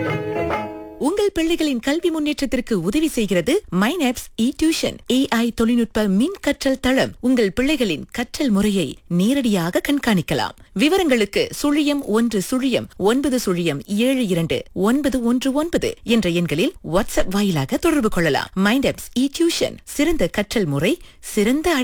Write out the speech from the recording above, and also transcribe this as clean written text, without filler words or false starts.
உங்கள் பிள்ளைகளின் கல்வி முன்னேற்றத்திற்கு உதவி செய்கிறது மைனாப்ஸ் டியூஷன் AI தொழில்நுட்ப மின் கற்றல் தளம். உங்கள் பிள்ளைகளின் கற்றல் முறையை நேரடியாக கண்காணிக்கலாம். விவரங்களுக்கு 011090729119 என்ற எண்களில் வாட்ஸ்அப் வாயிலாக தொடர்பு கொள்ளலாம். மைனாப்ஸ் டியூஷன், சிறந்த கற்றல் முறை, சிறந்த